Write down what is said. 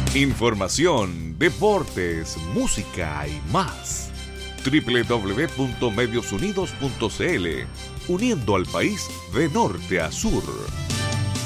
Información, deportes, música y más. www.mediosunidos.cl, uniendo al país de norte a sur.